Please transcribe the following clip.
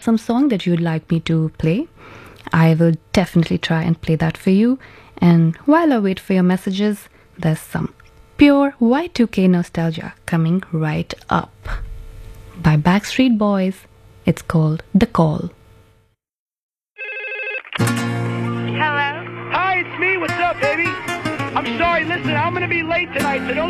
some song that you'd like me to play, I will definitely try and play that for you. And while I wait for your messages, there's some pure Y2K nostalgia coming right up. By Backstreet Boys, it's called The Call. Hello? Hi, it's me. What's up, baby? I'm sorry. Listen, I'm going to be late tonight, so don't